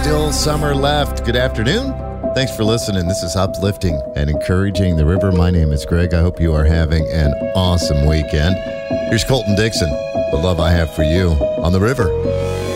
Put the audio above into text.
still summer left. Good afternoon. Thanks for listening. This is Uplifting and Encouraging the River. My name is Greg. I hope you are having an awesome weekend. Here's Colton Dixon, the love I have for you on the river.